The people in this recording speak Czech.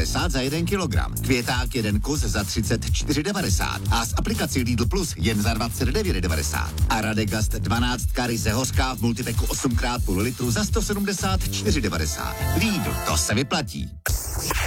4,90 za 1 kilogram. Květák 1 kus za 34,90 a s aplikací Lidl Plus jen za 29,90. A Radegast 12 ryze hořká v multipeku 8x půl litru za 174,90. Lidl, to se vyplatí.